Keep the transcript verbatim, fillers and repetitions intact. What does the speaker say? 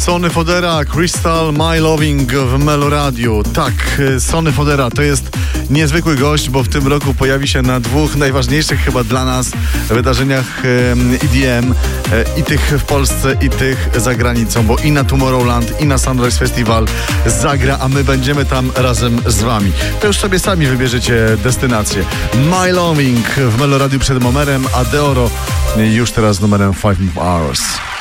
Sonny Fodera, Crystal, My Loving w Meloradiu. Tak, Sonny Fodera to jest niezwykły gość, bo w tym roku pojawi się na dwóch najważniejszych chyba dla nas wydarzeniach E D M, i tych w Polsce, i tych za granicą, bo i na Tomorrowland, i na Sunrise Festival zagra, a my będziemy tam razem z wami. To już sobie sami wybierzecie destynację. My Loving w Meloradiu przed Momerem, a Deoro już teraz numerem Five Hours.